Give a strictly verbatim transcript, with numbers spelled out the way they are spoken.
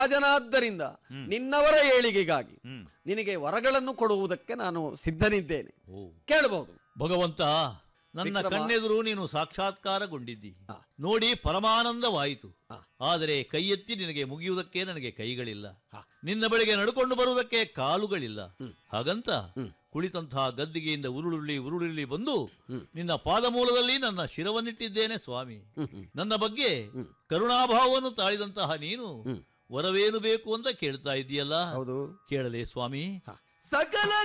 ರಾಜನಾದ್ದರಿಂದ ನಿನ್ನವರ ಏಳಿಗೆಗಾಗಿ ನಿನಗೆ ವರಗಳನ್ನು ಕೊಡುವುದಕ್ಕೆ ನಾನು ಸಿದ್ಧನಿದ್ದೇನೆ. ಕೇಳಬಹುದು. ಭಗವಂತ, ನನ್ನ ಕಣ್ಣೆದುರು ನೀನು ಸಾಕ್ಷಾತ್ಕಾರಗೊಂಡಿದ್ದಿ, ನೋಡಿ ಪರಮಾನಂದವಾಯಿತು. ಆದರೆ ಕೈ ಎತ್ತಿ ನಿನಗೆ ಮುಗಿಯುವುದಕ್ಕೆ ನನಗೆ ಕೈಗಳಿಲ್ಲ, ನಿನ್ನ ಬಳಿಗೆ ನಡ್ಕೊಂಡು ಬರುವುದಕ್ಕೆ ಕಾಲುಗಳಿಲ್ಲ. ಹಾಗಂತ ಕುಳಿತಂತಹ ಗದ್ದಿಗೆಯಿಂದ ಉರುಳುಳ್ಳಿ ಉರುಳುಳ್ಳಿ ಬಂದು ನಿನ್ನ ಪಾದಮೂಲದಲ್ಲಿ ನನ್ನ ಶಿರವನ್ನಿಟ್ಟಿದ್ದೇನೆ ಸ್ವಾಮಿ. ನನ್ನ ಬಗ್ಗೆ ಕರುಣಾಭಾವವನ್ನು ತಾಳಿದಂತಹ ನೀನು ವರವೇನು ಬೇಕು ಅಂತ ಕೇಳ್ತಾ ಇದ್ದೀಯಲ್ಲ, ಕೇಳಲೇ ಸ್ವಾಮಿ? ಸಕಲ